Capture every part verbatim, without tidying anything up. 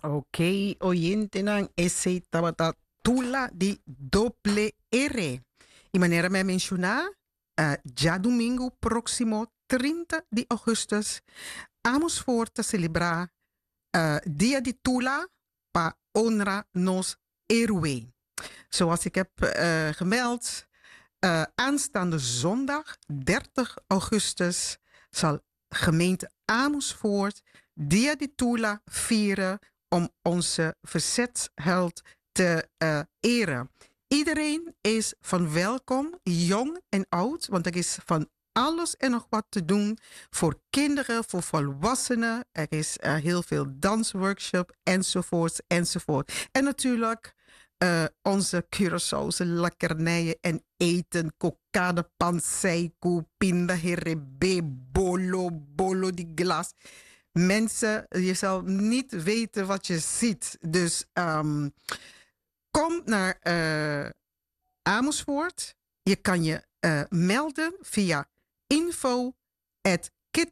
Ok, oyente nang ese tabata tula di doble R. Y manera me menciona, uh, ya domingo próximo treinta de augustus, vamos voor te celebrar uh, Dia di Tula pa honra nos héroe. Zoals ik heb uh, gemeld, uh, aanstaande zondag dertig augustus zal gemeente Amersfoort Dia di Tula vieren om onze verzetsheld te uh, eren. Iedereen is van welkom, jong en oud, want er is van alles en nog wat te doen voor kinderen, voor volwassenen. Er is uh, heel veel dansworkshop enzovoort enzovoort. En natuurlijk uh, onze Curaçaose lekkernijen en eten, kokade, panseiku, pinda, herebe, bolo, bolo di glas. Mensen, je zal niet weten wat je ziet. Dus um, kom naar uh, Amersfoort. Je kan je uh, melden via info at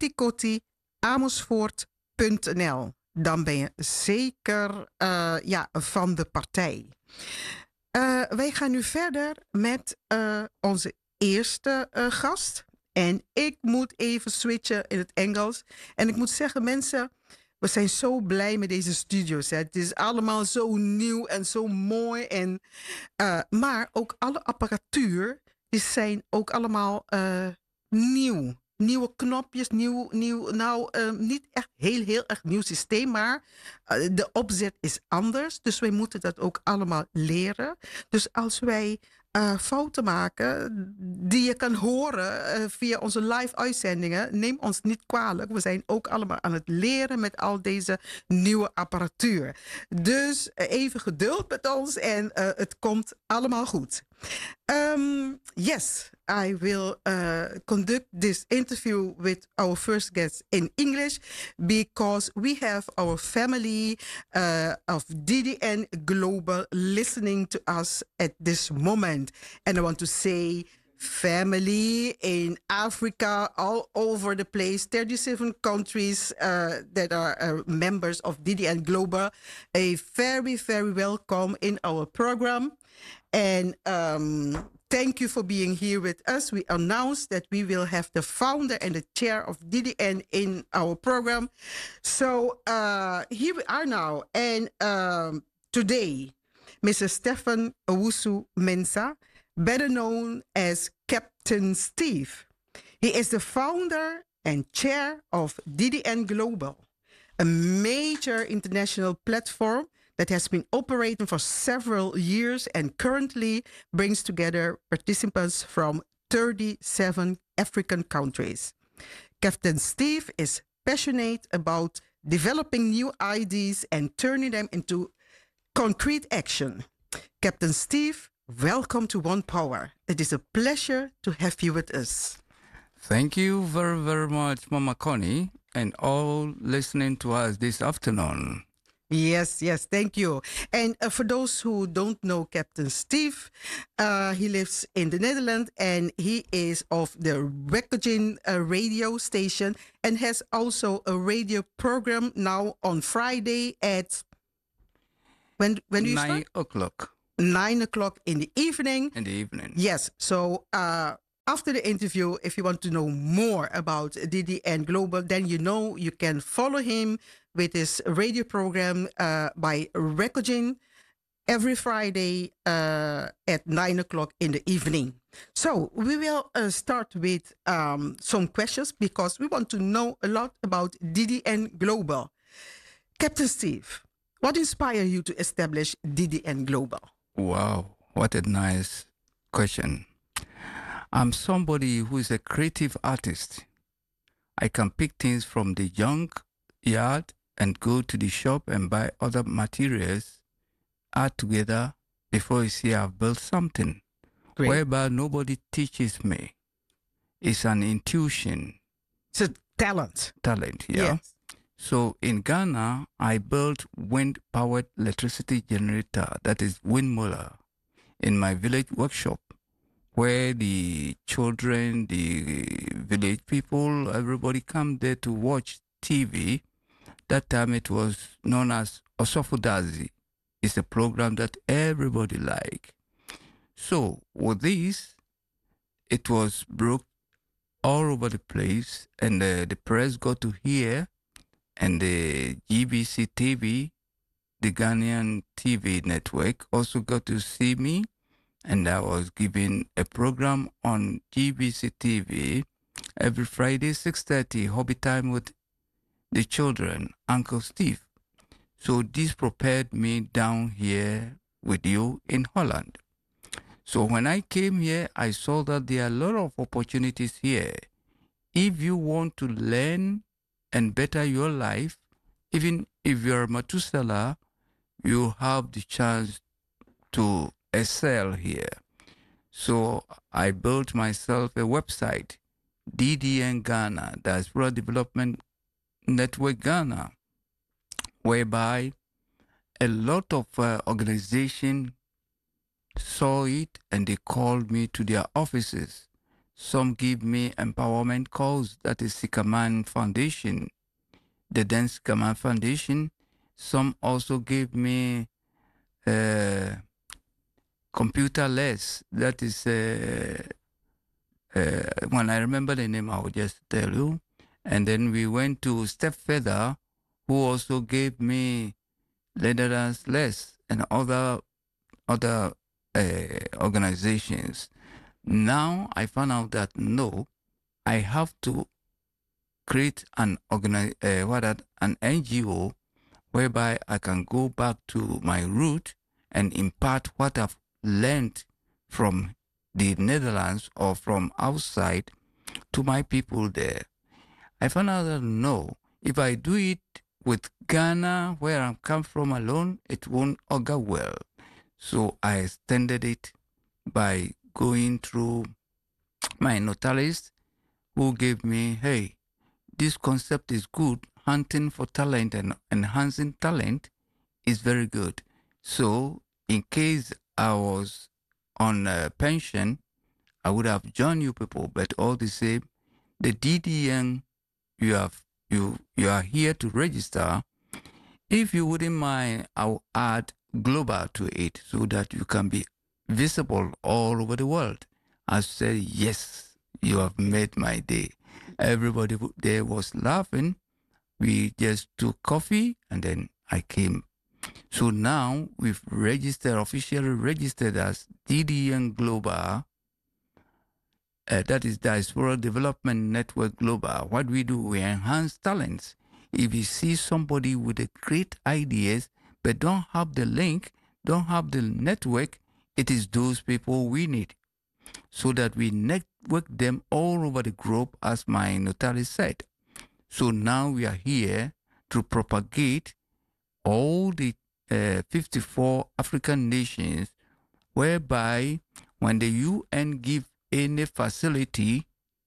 kittykotti-amersfoort punt n l. Dan ben je zeker uh, ja, van de partij. Uh, wij gaan nu verder met uh, onze eerste uh, gast. En ik moet even switchen in het Engels. En ik moet zeggen, mensen, we zijn zo blij met deze studio's. Hè. Het is allemaal zo nieuw en zo mooi. En, uh, maar ook alle apparatuur, die zijn ook allemaal uh, nieuw. Nieuwe knopjes, nieuw, nieuw nou uh, niet echt heel, heel erg nieuw systeem, maar uh, de opzet is anders. Dus wij moeten dat ook allemaal leren. Dus als wij uh, fouten maken die je kan horen uh, via onze live uitzendingen, neem ons niet kwalijk. We zijn ook allemaal aan het leren met al deze nieuwe apparatuur. Dus uh, even geduld met ons en uh, het komt allemaal goed. Um, yes, I will uh, conduct this interview with our first guest in English because we have our family uh, of D D N Global listening to us at this moment. And I want to say family in Africa, all over the place, thirty-seven countries uh, that are uh, members of D D N Global. A very, very welcome in our program. And um, thank you for being here with us. We announced that we will have the founder and the chair of D D N in our program. So uh, here we are now. And um, today, Mister Stefan Owusu Mensah, better known as Captain Steve. He is the founder and chair of D D N Global, a major international platform that has been operating for several years and currently brings together participants from thirty-seven African countries. Captain Steve is passionate about developing new ideas and turning them into concrete action. Captain Steve, welcome to One Power. It is a pleasure to have you with us. Thank you very, very much, Mama Connie, and all listening to us this afternoon. Yes, yes, thank you. And uh, for those who don't know Captain Steve, uh, he lives in the Netherlands and he is of the Recogin uh, radio station and has also a radio program now on Friday at when when do you Nine start? o'clock. Nine o'clock in the evening. In the evening. Yes. So uh, after the interview, if you want to know more about D D N Global, then you know you can follow him with his radio program uh, by Recogin every Friday uh, at nine o'clock in the evening. So we will uh, start with um, some questions because we want to know a lot about D D N Global. Captain Steve, what inspired you to establish D D N Global? Wow, what a nice question. I'm somebody who is a creative artist. I can pick things from the junk yard and go to the shop and buy other materials, add together before you see I've built something. Great. Whereby nobody teaches me. It's an intuition. It's a talent. Talent, yeah. Yes. So in Ghana, I built wind-powered electricity generator, that is windmiller, in my village workshop, where the children, the village people, everybody come there to watch T V. That time it was known as Osofudazi is a program that everybody like. So with this, it was broke all over the place, and uh, the press got to hear, and the G B C T V, the Ghanaian T V network, also got to see me, and I was given a program on G B C T V every Friday, six thirty, Hobby Time with the children, Uncle Steve. So this prepared me down here with you in Holland. So when I came here, I saw that there are a lot of opportunities here. If you want to learn and better your life, even if you're Matusala, you have the chance to excel here. So I built myself a website, D D N Ghana, that's Rural Development Network Ghana, whereby a lot of uh, organizations saw it and they called me to their offices. Some give me empowerment calls, that is Sikaman Foundation, the then Sikaman Foundation. Some also gave me uh, computer less, that is, uh, uh, when I remember the name, I will just tell you. And then we went to Step Feather, who also gave me Leatherance Less and other other uh, organizations. Now I found out that no, I have to create an organi- uh, what that, an N G O whereby I can go back to my root and impart what I've learned from the Netherlands or from outside to my people there. I found out that no, if I do it with Ghana, where I come from alone, it won't augur well. So I extended it by going through my notarized, who gave me, hey, this concept is good. Hunting for talent and enhancing talent is very good. So in case I was on a pension, I would have joined you people, but all the same, the D D N, you have you you are here to register. If you wouldn't mind, I'll add global to it so that you can be visible all over the world. I said, yes, you have made my day. Everybody there was laughing. We just took coffee and then I came. So now we've registered, officially registered as D D N Global. Uh, that is Diaspora Development Network Global. What we do, we enhance talents. If you see somebody with a great ideas but don't have the link, don't have the network, it is those people we need, so that we network them all over the globe, as my notary said. So now we are here to propagate all the uh, fifty-four African nations, whereby when the U N give any facility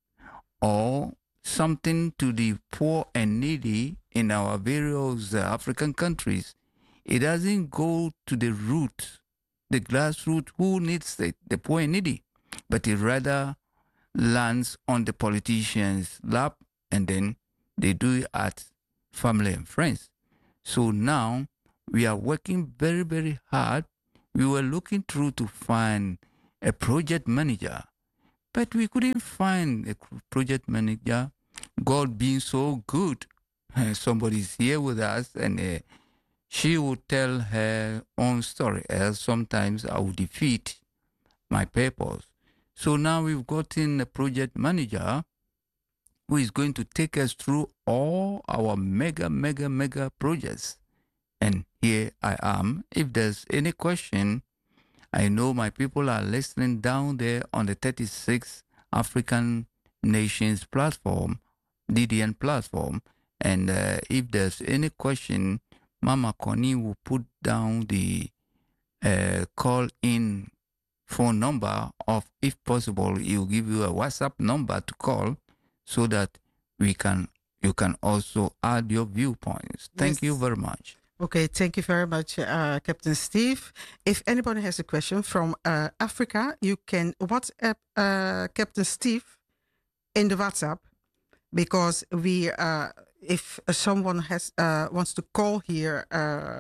or something to the poor and needy in our various uh, African countries, it doesn't go to the root, the grassroots who needs it, the poor and needy, but it rather lands on the politicians' lap, and then they do it at family and friends. So now we are working very, very hard. We were looking through to find a project manager, but we couldn't find a project manager. God being so good, somebody's here with us, and uh, she would tell her own story, else sometimes I would defeat my purpose. So now we've gotten a project manager who is going to take us through all our mega, mega, mega projects. And here I am. If there's any question, I know my people are listening down there on the thirty-six African Nations platform, D D N platform. And uh, if there's any question, Mama Connie will put down the uh, call in phone number, of, if possible, he'll give you a WhatsApp number to call so that we can you can also add your viewpoints. Thank Yes. you very much. Okay, thank you very much, uh, Captain Steve. If anybody has a question from uh, Africa, you can WhatsApp uh, Captain Steve in the WhatsApp, because we, uh, if someone has uh, wants to call here uh,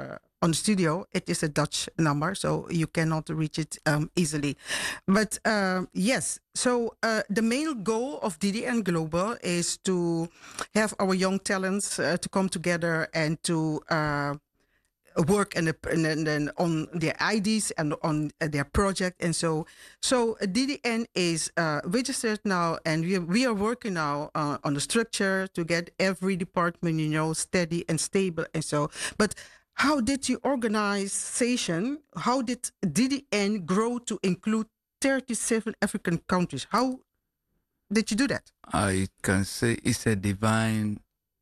on the studio, it is a Dutch number, so you cannot reach it um, easily. But um, yes, so uh, the main goal of D D N Global is to have our young talents uh, to come together and to uh, work and, and, and, and on their I Ds and on their project. And so, so D D N is uh, registered now, and we, we are working now uh, on the structure to get every department, you know, steady and stable. And so, but how did your organization, how did D D N grow to include thirty-seven African countries? How did you do that? I can say it's a divine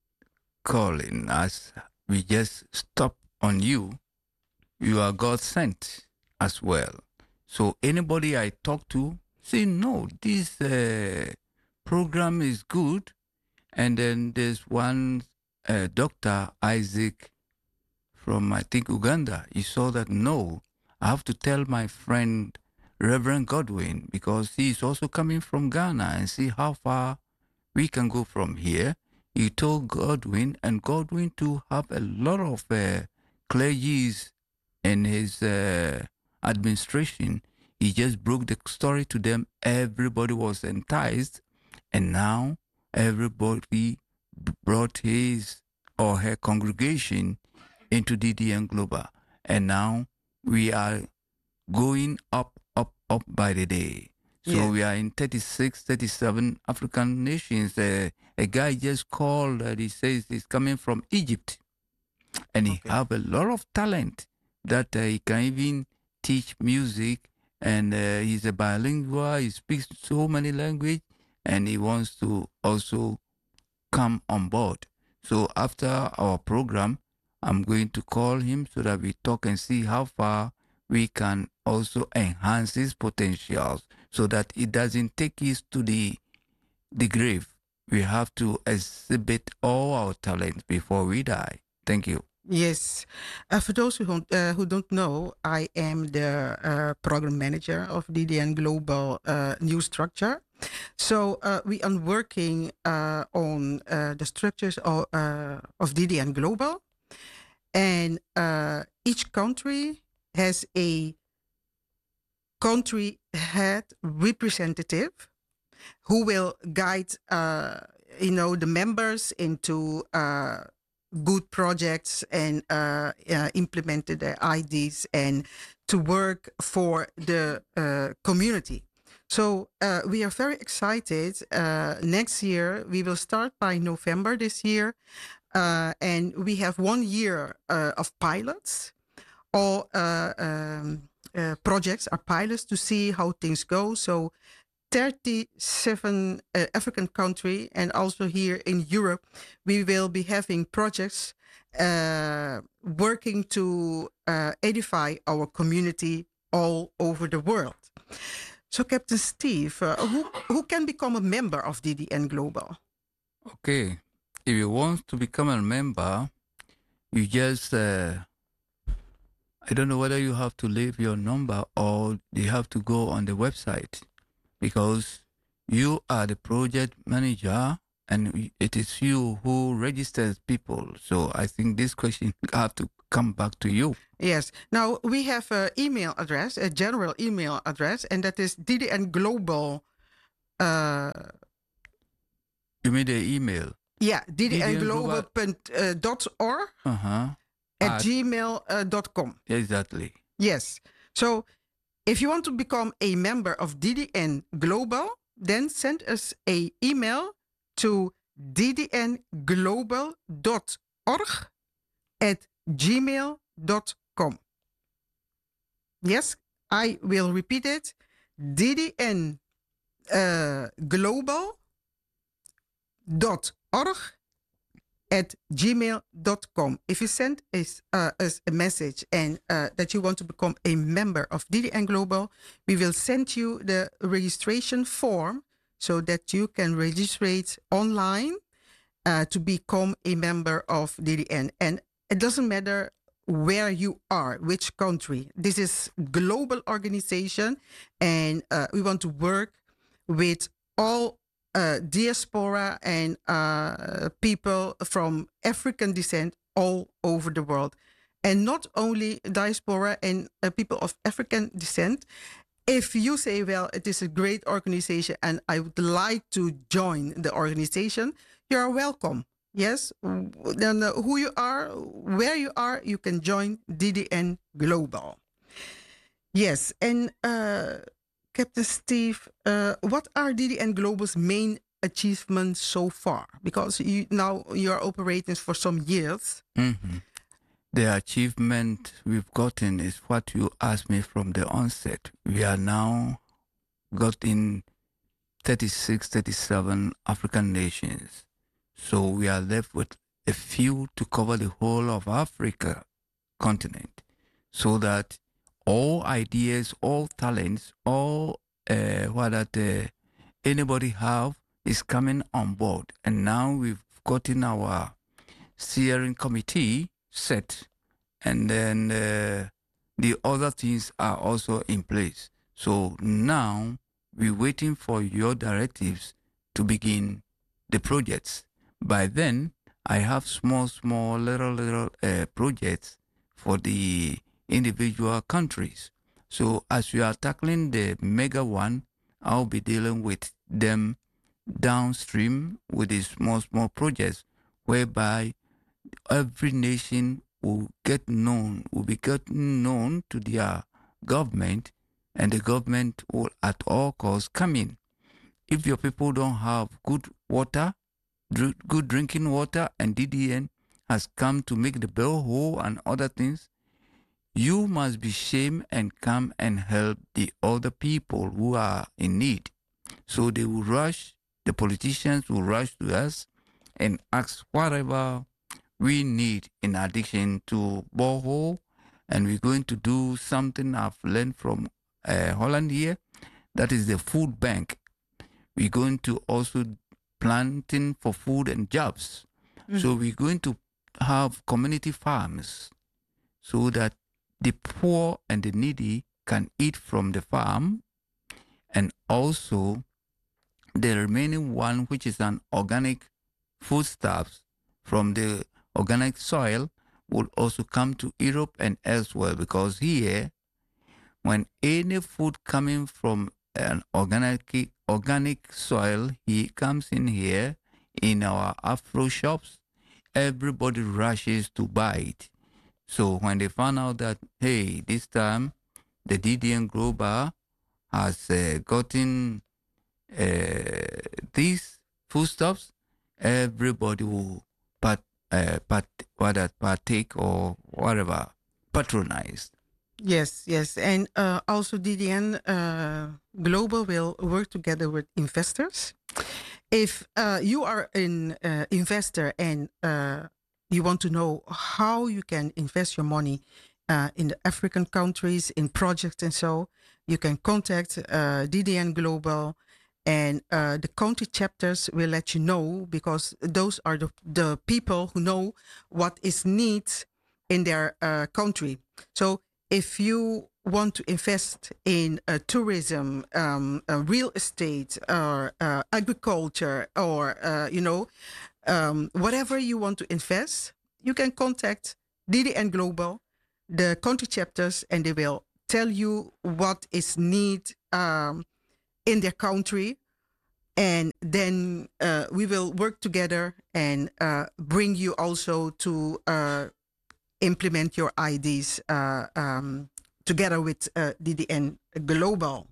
calling, as we just stop on you. You are God sent as well. So anybody I talk to say, no, this uh, program is good. And then there's one uh, Doctor Isaac from, I think, Uganda. He saw that, no, I have to tell my friend Reverend Godwin, because he is also coming from Ghana, and see how far we can go from here. He told Godwin, and Godwin to have a lot of uh, clergies in his uh, administration. He just broke the story to them. Everybody was enticed, and now everybody brought his or her congregation into D D N Global. And now we are going up, up, up by the day. So yeah. We are in thirty-six, thirty-seven African nations. Uh, a guy just called that he says he's coming from Egypt. And he okay. have a lot of talent that uh, he can even teach music. And uh, he's a bilingual. He speaks so many languages. And he wants to also come on board. So after our program, I'm going to call him so that we talk and see how far we can also enhance his potentials, so that it doesn't take us to the the grave. We have to exhibit all our talents before we die. Thank you. Yes. Uh, for those who don't, uh, who don't know, I am the uh, program manager of D D N Global uh, New Structure. So uh, we are working uh, on uh, the structures of, uh, of D D N Global. And uh, each country has a country head representative who will guide, uh, you know, the members into uh, good projects and uh, uh, implement their I Ds and to work for the uh, community. So uh, we are very excited. Uh, next year, we will start by November this year. Uh, and we have one year uh, of pilots. All uh, um, uh, projects are pilots to see how things go. So thirty-seven uh, African countries, and also here in Europe, we will be having projects uh, working to uh, edify our community all over the world. So Captain Steve, uh, who, who can become a member of D D N Global? Okay. If you want to become a member, you just, uh, I don't know whether you have to leave your number or you have to go on the website, because you are the project manager and it is you who registers people. So I think this question have to come back to you. Yes. Now we have an email address, a general email address, and that is D D N Global. Uh, you mean the email? Yeah, d d n global dot org uh-huh. at, at gmail dot com. Exactly. Yes. So if you want to become a member of D D N Global, then send us an email to d d n global dot org at gmail dot com. Yes, I will repeat it. D D N uh, Global dot org at gmail dot com. If you send us, uh, us a message and uh, that you want to become a member of D D N Global, we will send you the registration form so that you can register online uh, to become a member of D D N. And it doesn't matter where you are, which country. This is global organization, and uh, we want to work with all Uh, diaspora and uh, people from African descent all over the world. and not only diaspora and uh, people of African descent. If you say, well, it is a great organization and I would like to join the organization, you are welcome. Yes, then uh, who you are, where you are, you can join D D N Global. Yes, and uh, Captain Steve, uh, what are D D N Global's main achievements so far? Because you now you are operating for some years. Mm-hmm. The achievement we've gotten is what you asked me from the onset. We are now got in thirty-six, thirty-seven African nations. So we are left with a few to cover the whole of Africa continent, so that all ideas, all talents, all uh, what that uh, anybody have is coming on board. And now we've gotten our steering committee set, and then uh, the other things are also in place. So now we're waiting for your directives to begin the projects. By then, I have small, small, little, little uh, projects for the individual countries. So as we are tackling the mega one, I'll be dealing with them downstream with the small, small projects, whereby every nation will get known, will be getting known to their government, and the government will at all costs come in. If your people don't have good water, dr- good drinking water, and D D N has come to make the borehole and other things, you must be shamed and come and help the other people who are in need. So they will rush, the politicians will rush to us and ask whatever we need in addition to borehole. And we're going to do something I've learned from uh, Holland here, that is the food bank. We're going to also planting for food and jobs. Mm. So we're going to have community farms so that the poor and the needy can eat from the farm, and also the remaining one, which is an organic foodstuffs from the organic soil, will also come to Europe and elsewhere, because here, when any food coming from an organic organic soil, he comes in here in our Afro shops, everybody rushes to buy it. So when they found out that, hey, this time the D D N Global has uh, gotten uh, these foodstuffs, everybody will part, uh, part, what that partake or whatever, patronize. Yes, yes. And uh, also D D N uh, Global will work together with investors. If uh, you are an uh, investor and uh, you want to know how you can invest your money uh, in the African countries, in projects and so, you can contact uh, D D N Global, and uh, the country chapters will let you know, because those are the, the people who know what is needs in their uh, country. So if you want to invest in uh, tourism, um, uh, real estate, or uh, agriculture, or uh, you know, um, whatever you want to invest, you can contact D D N Global, the country chapters, and they will tell you what is need um, in their country, and then uh, we will work together and uh, bring you also to uh, implement your I Ds uh, um, together with uh, D D N Global.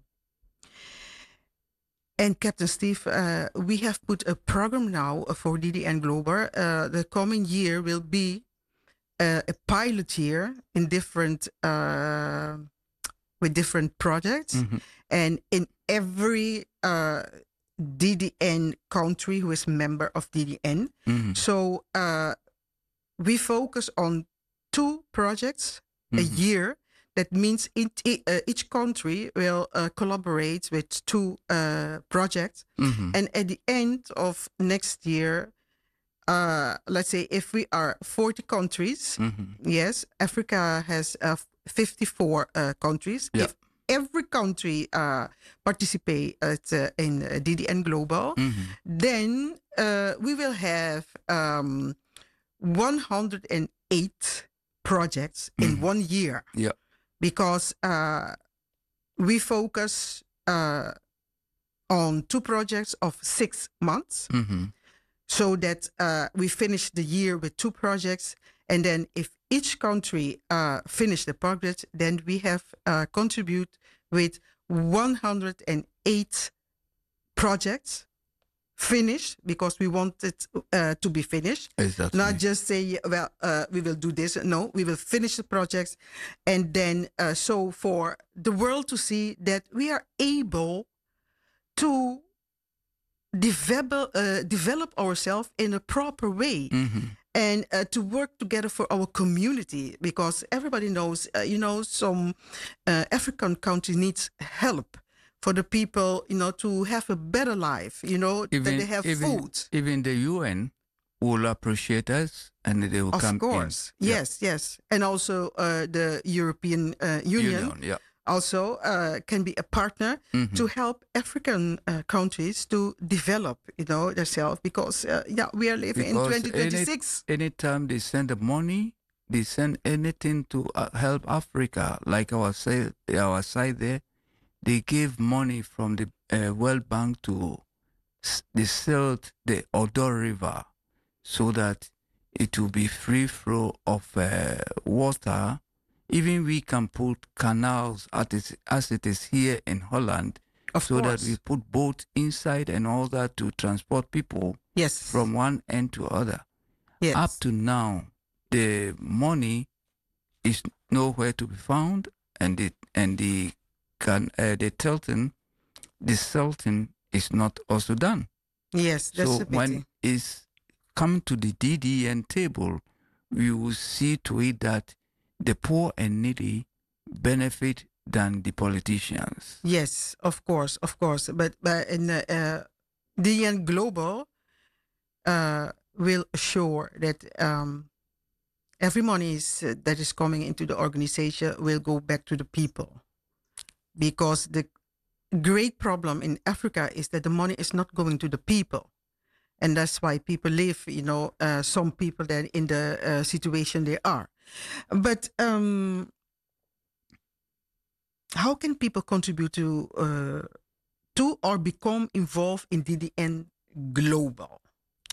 And Captain Steve, uh, we have put a program now for D D N Global. Uh, the coming year will be uh, a pilot year in different uh, with different projects, mm-hmm. and in every uh, D D N country who is member of D D N. Mm-hmm. So uh, we focus on two projects mm-hmm. a year. That means each, uh, each country will uh, collaborate with two uh, projects. Mm-hmm. And at the end of next year, uh, let's say if we are forty countries, mm-hmm. yes, Africa has uh, fifty-four uh, countries. Yeah. If every country uh, participate at, uh, in uh, D D N Global, mm-hmm. then uh, we will have um, one hundred eight projects in Mhm. one year. Yeah. Because uh, we focus uh, on two projects of six months, Mm-hmm. so that uh, we finish the year with two projects. And then if each country uh, finish the project, then we have uh, contribute with one hundred eight projects finished, because we want it uh, to be finished. Exactly. Not just say, well, uh, we will do this. No, we will finish the projects. And then uh, so for the world to see that we are able to develop, uh, develop ourselves in a proper way. Mm-hmm. And uh, to work together for our community, because everybody knows, uh, you know, some uh, African country needs help for the people, you know, to have a better life, you know, that Even they have even food. even the U N will appreciate us and they will Of come course, in. Yeah. yes, yes. And also uh, the European uh, Union, Union, yeah. also uh, can be a partner Mhm. to help African uh, countries to develop, you know, themselves, because uh, yeah, we are living in Because twenty twenty-six. Any, anytime they send the money, they send anything to uh, help Africa, like our side, our side there, they give money from the uh, World Bank to s- they silt the Odo River so that it will be free flow of uh, water. Even we can put canals as it, as it is here in Holland, Of so that we course. put boats inside and all that to transport people Yes. from one end to other. yes. Up to now, the money is nowhere to be found, and it and the can uh, the Tilton, the Sultan is not also done. Yes, that's So a when pity. it's come to the D D N table, we will see to it that the poor and needy benefit than the politicians. Yes, of course, of course. But, but in uh, uh, D N Global uh, will assure that um, every money is, uh, that is coming into the organization will go back to the people. Because the great problem in Africa is that the money is not going to the people. And that's why people live, you know, uh, some people that in the uh, situation they are. But um, how can people contribute to uh, to or become involved in D D N Global?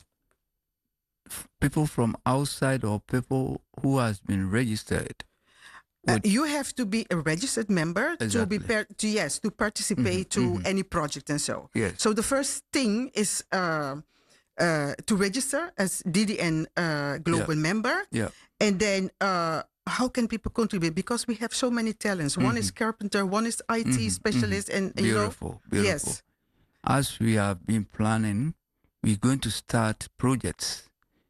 People from outside or people who has been registered. Uh, Would, you have to be a registered member to be Exactly. per- to yes to participate Mhm, to mhm. any project and so. Yes. So the first thing is uh, uh, to register as D D N uh, Global member, Yeah. and then uh, how can people contribute? Because we have so many talents. One is Mhm. carpenter, one is I T Mhm, specialist, mhm. and you know. Beautiful, beautiful. Yes. As we have been planning, we're going to start projects.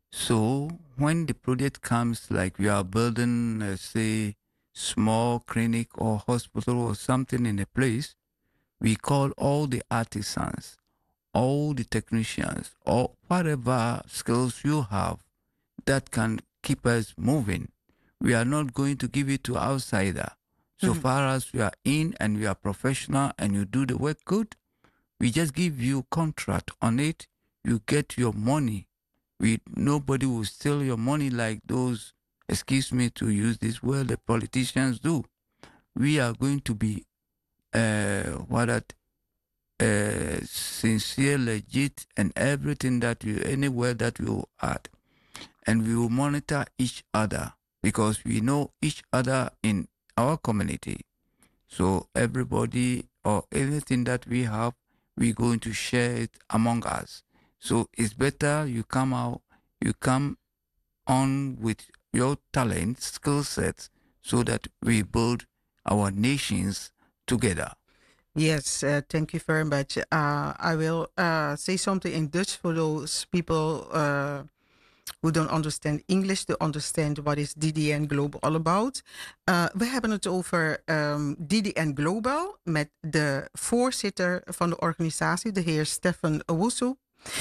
So when the project comes, like we are building, uh, say, small clinic or hospital or something in a place, we call all the artisans, all the technicians, or whatever skills you have that can keep us moving. We are not going to give it to outsider. So Mhm. far as we are in and we are professional and you do the work good, we just give you contract on it. You get your money. We nobody will steal your money like those, excuse me to use this word, the politicians do. We are going to be uh, what that uh, sincere, legit, and everything that you anywhere that we will add, and we will monitor each other because we know each other in our community. So everybody or anything that we have, we're going to share it among us. So it's better you come out, you come on with your talent, skill sets, so that we build our nations together. Yes, uh, thank you very much. Uh, I will uh, say something in Dutch for those people uh, who don't understand English to understand what is D D N Global all about. Uh, we hebben het over um, D D N Global met de voorzitter van de organisatie, de heer Stefan Owusu.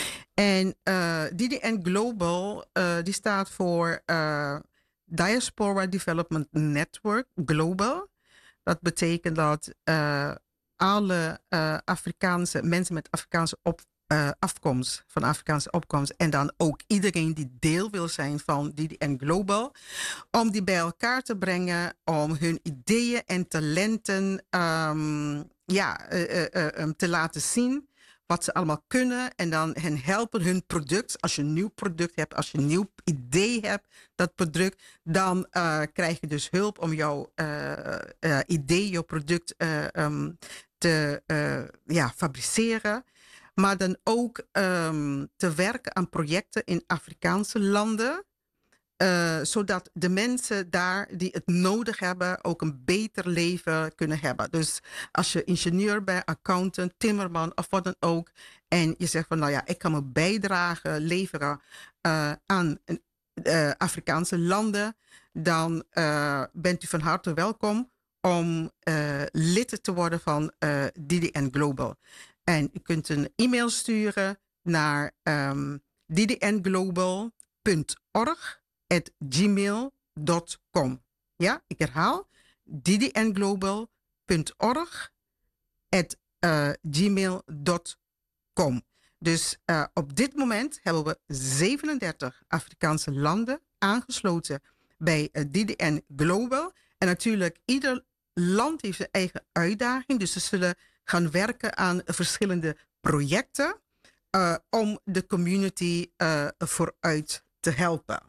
En uh, D D N Global, uh, die staat voor uh, Diaspora Development Network Global. Dat betekent dat uh, alle uh, Afrikaanse mensen met Afrikaanse op, uh, afkomst, van Afrikaanse opkomst. En dan ook iedereen die deel wil zijn van D D N Global. Om die bij elkaar te brengen, om hun ideeën en talenten um, ja, uh, uh, uh, um, te laten zien. Wat ze allemaal kunnen. En dan hen helpen hun product. Als je een nieuw product hebt, als je een nieuw idee hebt, dat product. Dan uh, krijg je dus hulp om jouw uh, uh, idee, jouw product uh, um, te uh, ja, fabriceren. Maar dan ook um, te werken aan projecten in Afrikaanse landen. Uh, zodat de mensen daar die het nodig hebben ook een beter leven kunnen hebben. Dus als je ingenieur bent, accountant, timmerman of wat dan ook. En je zegt van nou ja, ik kan mijn bijdrage leveren uh, aan uh, Afrikaanse landen. Dan uh, bent u van harte welkom om uh, lid te worden van uh, D D N Global. En u kunt een e-mail sturen naar um, d d n global punt org at gmail punt com. Ja, ik herhaal. d d n global punt org at gmail punt com. Dus uh, op dit moment hebben we zevenendertig Afrikaanse landen aangesloten bij uh, D D N Global. En natuurlijk, ieder land heeft zijn eigen uitdaging. Dus ze zullen gaan werken aan verschillende projecten uh, om de community uh, vooruit te helpen.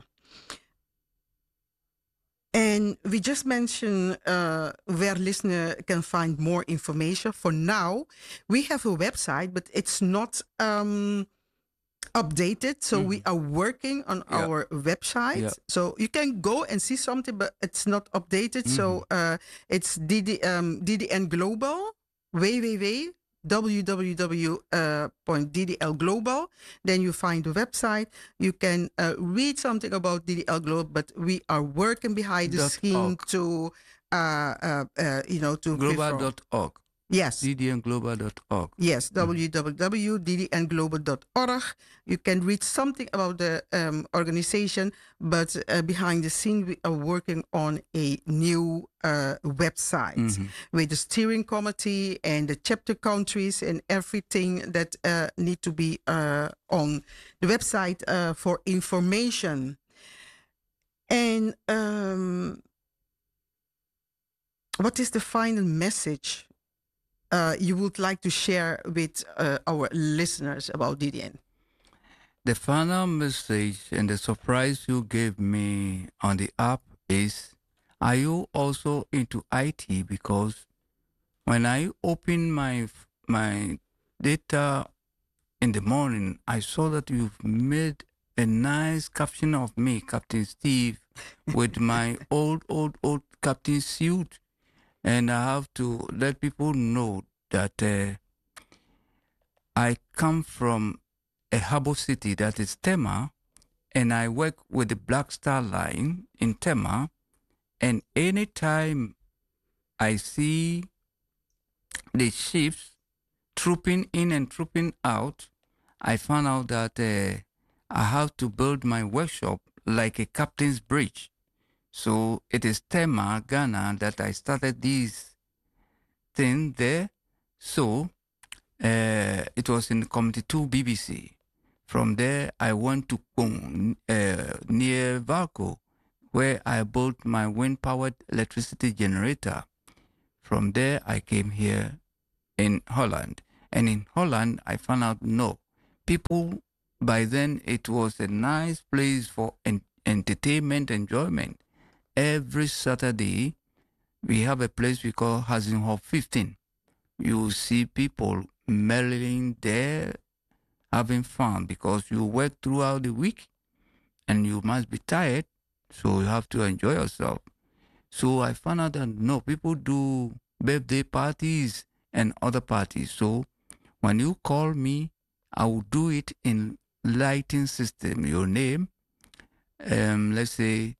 And we just mentioned uh, where listener can find more information. For now, we have a website, but it's not um, updated. So mm. we are working on yeah. our website. Yeah. So you can go and see something, but it's not updated. Mm. So uh, it's D D, um, D D N Global, www. w w w dot d d l global. Then you find the website. You can uh, read something about D D L Global, but we are working behind the scene to, uh, uh, uh, you know, to global dot org. Yes. d d n global dot org. Yes, mm-hmm. w w w dot d d n global dot org. You can read something about the um, organization, but uh, behind the scene, we are working on a new uh, website mm-hmm. with the steering committee and the chapter countries and everything that uh, need to be uh, on the website uh, for information. And um, what is the final message Uh, you would like to share with uh, our listeners about D D N? The final message and the surprise you gave me on the app is, are you also into I T? Because when I opened my my data in the morning, I saw that you've made a nice caption of me, Captain Steve, with my old, old, old captain suit. And I have to let people know that uh, I come from a harbor city that is Tema, and I work with the Black Star Line in Tema. And anytime I see the ships trooping in and trooping out, I found out that uh, I have to build my workshop like a captain's bridge. So it is Tema, Ghana, that I started this thing there. So uh, it was in Committee two B B C. From there, I went to Kong, uh, near Valco, where I built my wind-powered electricity generator. From there, I came here in Holland. And in Holland, I found out, no, people, by then, it was a nice place for en- entertainment, enjoyment. Every Saturday, we have a place we call Hazenhof fifteen. You see people merrily there, having fun, because you work throughout the week and you must be tired, so you have to enjoy yourself. So I found out that no, people do birthday parties and other parties. So when you call me, I will do it in lighting system. Your name, um, let's say,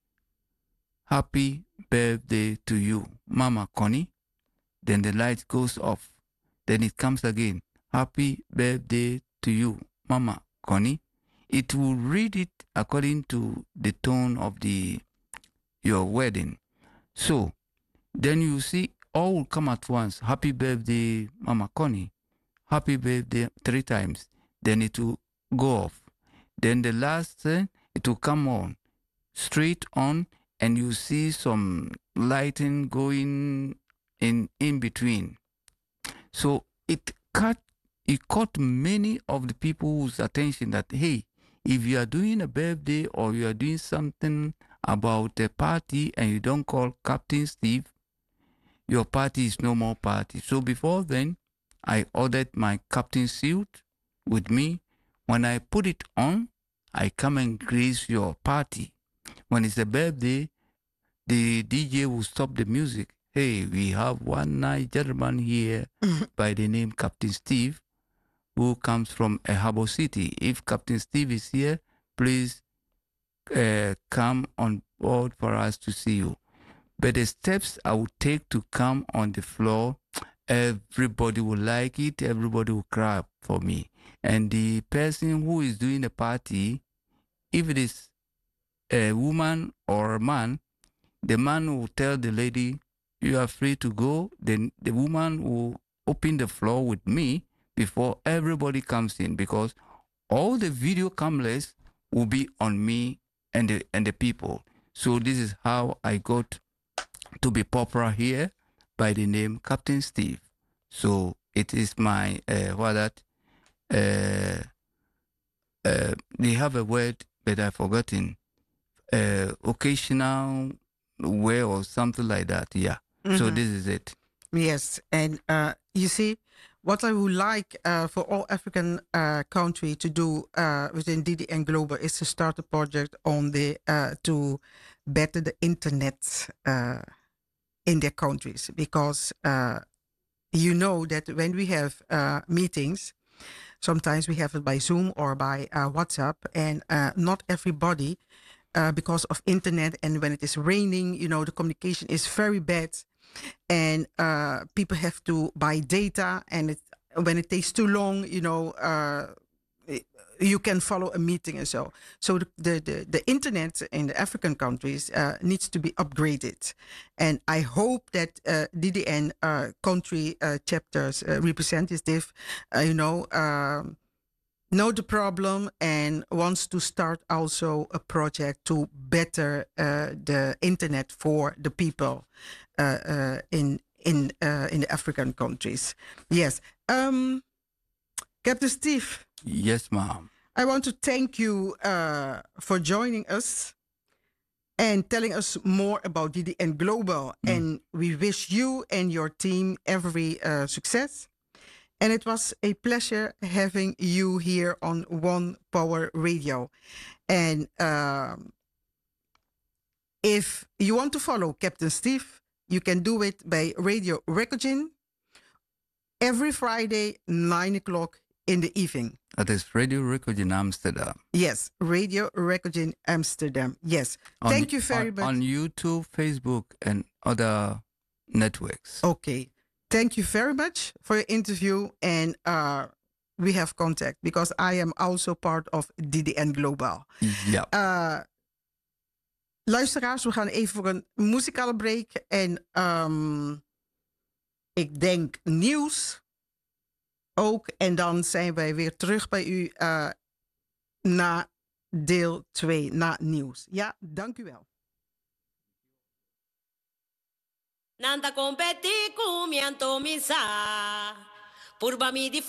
happy birthday to you, Mama Connie. Then the light goes off. Then it comes again. Happy birthday to you, Mama Connie. It will read it according to the tone of the your wedding. So then you see all will come at once. Happy birthday, Mama Connie. Happy birthday three times. then it will go off. Then the last, uh, it will come on, straight on, and you see some lighting going in in between. So it cut it caught many of the people's attention that, hey, if you are doing a birthday or you are doing something about a party and you don't call Captain Steve, your party is no more party. So before then, I ordered my captain suit with me. When I put it on, I come and grace your party. When it's a birthday, the D J will stop the music. Hey, we have one nice gentleman here by the name Captain Steve, who comes from Ahabo City. If Captain Steve is here, please uh, come on board for us to see you. But the steps I would take to come on the floor, everybody will like it, everybody will clap for me. And the person who is doing the party, if it is a woman or a man, the man will tell the lady, you are free to go. Then the woman will open the floor with me before everybody comes in, because all the video cameras will be on me and the, and the people. So this is how I got to be popular here by the name Captain Steve. So it is my, uh, what that, uh, uh, they have a word, but I've forgotten, uh, occasional way or something like that. Yeah. Mm-hmm. So this is it. Yes. And uh, you see, what I would like uh, for all African uh, country to do uh, within D D N Global is to start a project on the uh, to better the internet uh, in their countries, because uh, you know that when we have uh, meetings, sometimes we have it by Zoom or by uh, WhatsApp, and uh, not everybody, uh, because of internet, and when it is raining, you know, the communication is very bad. And uh, people have to buy data, and it, when it takes too long, you know, uh, you can follow a meeting and so. So the, the, the, the internet in the African countries uh, needs to be upgraded. And I hope that uh, D D N uh, country uh, chapters uh, representative, uh, you know, um, know the problem and wants to start also a project to better uh, the internet for the people uh, uh, in in uh, in the African countries. Yes, um, Captain Steve. Yes, ma'am. I want to thank you uh, for joining us and telling us more about D D N Global. Mm. And we wish you and your team every uh, success. And it was a pleasure having you here on One Power Radio. And um, if you want to follow Captain Steve, you can do it by Radio Recogin every Friday, nine o'clock in the evening. That is Radio Recogin Amsterdam. Yes, Radio Recogin Amsterdam. Yes. On, Thank you very on, much. On YouTube, Facebook, and other networks. Okay. Thank you very much for your interview. And uh, we have contact because I am also part of D D N Global. Ja. Uh, luisteraars, we gaan even voor een muzikale break. En um, ik denk nieuws ook. En dan zijn wij weer terug bij u uh, na deel twee, na nieuws. Ja, dank u wel. Nanda competi cumianto misa, purba mi di